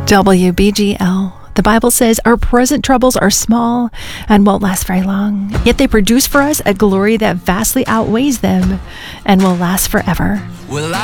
WBGL. The Bible says our present troubles are small and won't last very long, yet they produce for us a glory that vastly outweighs them and will last forever. Well,